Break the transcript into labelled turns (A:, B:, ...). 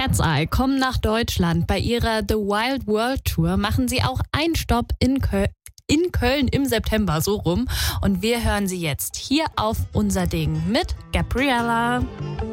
A: Cat's Eye kommen nach Deutschland. Bei ihrer The Wild World Tour machen sie auch einen Stopp in Köln im September, so rum. Und wir hören sie jetzt hier auf Unser Ding mit Gabriella.